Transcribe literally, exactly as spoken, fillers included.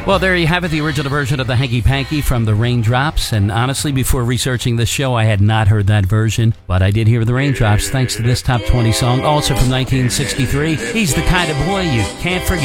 Well, there you have it, the original version of the Hanky Panky from the Raindrops. And honestly, before researching this show, I had not heard that version, but I did hear the Raindrops thanks to this top twenty song, also from nineteen sixty-three. He's the kind of boy you can't forget.